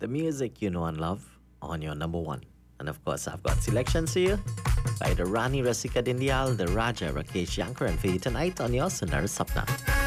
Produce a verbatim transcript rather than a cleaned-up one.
The music you know and love on your number one. And of course, I've got selections here by the Rani Rasika Dindyal, the Raja Rakesh Yankar, and for you tonight on your Sundar Sapna.